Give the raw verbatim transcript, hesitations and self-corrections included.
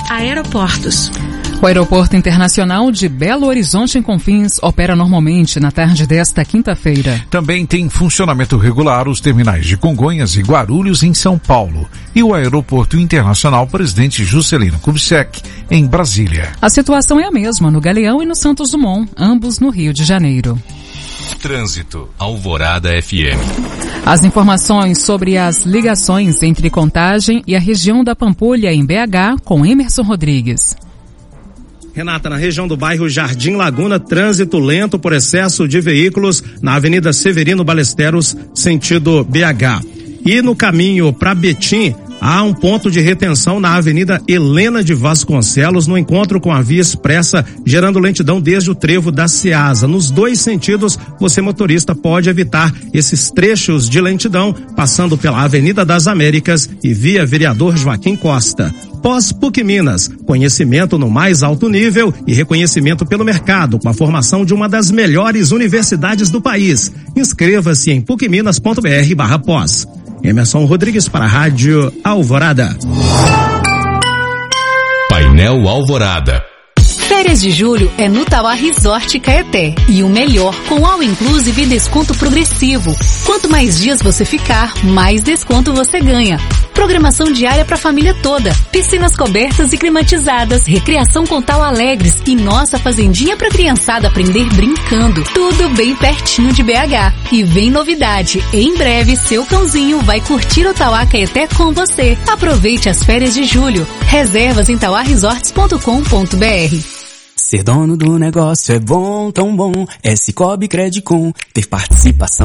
Aeroportos. O Aeroporto Internacional de Belo Horizonte, em Confins, opera normalmente na tarde desta quinta-feira. Também tem funcionamento regular os terminais de Congonhas e Guarulhos, em São Paulo, e o Aeroporto Internacional Presidente Juscelino Kubitschek, em Brasília. A situação é a mesma no Galeão e no Santos Dumont, ambos no Rio de Janeiro. Trânsito, Alvorada F M. As informações sobre as ligações entre Contagem e a região da Pampulha, em B H, com Emerson Rodrigues. Renata, na região do bairro Jardim Laguna, trânsito lento por excesso de veículos na Avenida Severino Balesteros, sentido B H. E no caminho para Betim, há um ponto de retenção na Avenida Helena de Vasconcelos, no encontro com a Via Expressa, gerando lentidão desde o trevo da Ceasa. Nos dois sentidos, você motorista pode evitar esses trechos de lentidão, passando pela Avenida das Américas e via Vereador Joaquim Costa. Pós-PUC Minas, conhecimento no mais alto nível e reconhecimento pelo mercado, com a formação de uma das melhores universidades do país. Inscreva-se em pucminas ponto br barra pós. Emerson Rodrigues para a Rádio Alvorada. Painel Alvorada. Férias de julho é no Tauá Resort Caeté. E o melhor, com all inclusive e desconto progressivo. Quanto mais dias você ficar, mais desconto você ganha. Programação diária para a família toda. Piscinas cobertas e climatizadas. Recreação com Tauá Alegres. E nossa fazendinha para criançada aprender brincando. Tudo bem pertinho de B H. E vem novidade. Em breve, seu cãozinho vai curtir o Tauá Caeté com você. Aproveite as férias de julho. Reservas em tauá resorts ponto com ponto br. Ser dono do negócio é bom, tão bom. É Cicobi Credicom. Ter participação